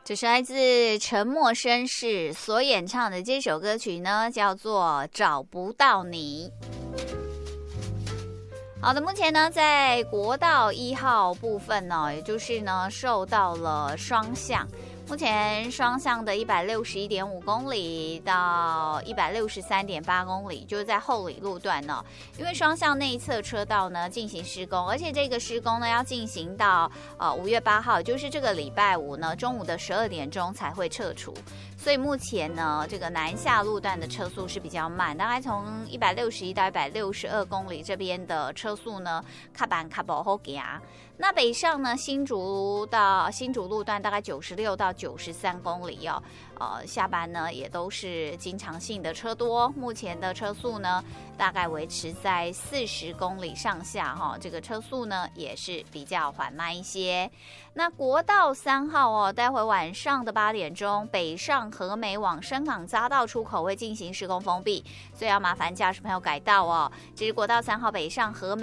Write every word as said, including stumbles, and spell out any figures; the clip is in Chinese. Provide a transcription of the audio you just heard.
这是来自沉默绅士所演唱的这首歌曲呢，叫做《找不到你》。好的，目前呢，在国道一号部分呢，也就是呢，受到了双向。目前双向的一百六十一点五公里到一百六十三点八公里，就是在后里路段呢，因为双向内侧车道呢进行施工，而且这个施工呢要进行到呃五月八号，就是这个礼拜五呢中午的十二点钟才会撤除。所以目前呢，这个南下路段的车速是比较慢，大概从一百六十一到一百六十二公里这边的车速呢，卡板卡不好行。那北上呢，新竹到新竹路段大概九十六到九十三公里哦，呃，下班呢也都是经常性的车多，目前的车速呢大概维持在四十公里上下哈、哦，这个车速呢也是比较缓慢一些。那国道三号哦，待会晚上的八点钟，北上和美往深港匝道出口会进行施工封闭，所以要麻烦驾驶朋友改道哦。这是国道三号北上和美